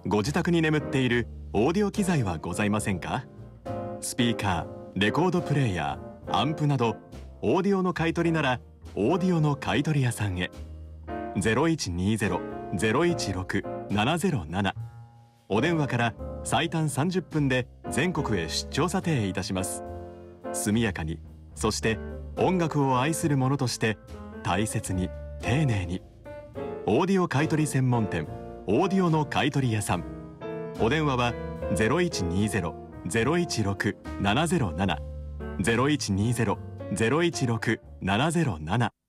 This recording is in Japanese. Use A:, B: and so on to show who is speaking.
A: ご自宅に眠っているオーディオ機材はございませんか？スピーカー、レコードプレーヤー、アンプなどオーディオの買い取りならオーディオの買取屋さんへ。0120-016-707。お電話から最短30分で全国へ出張査定いたします。速やかに、そして音楽を愛する者として大切に丁寧に。オーディオ買取専門店オーディオの買取屋さん。お電話は0120-016-707。0120-016-707。